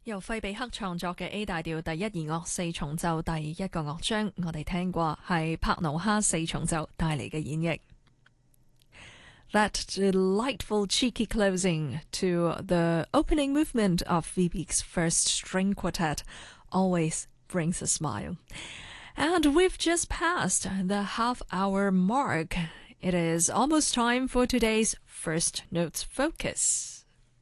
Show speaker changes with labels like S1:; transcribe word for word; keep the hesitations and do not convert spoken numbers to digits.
S1: 由費比克創作嘅 A 大調第一弦樂四重奏第一個樂章，我哋聽過係帕努哈四重奏帶嚟嘅演繹。That delightful cheeky closing to the opening movement of Vibike's first string quartet always brings a smile. And we've just passed the half-hour mark. It is almost time for today's First Notes Focus.